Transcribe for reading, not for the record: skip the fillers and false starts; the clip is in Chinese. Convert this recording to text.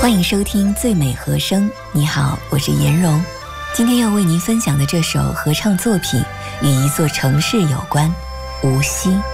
欢迎收听最美和声。你好，我是颜蓉。今天要为您分享的这首合唱作品与一座城市有关，无锡。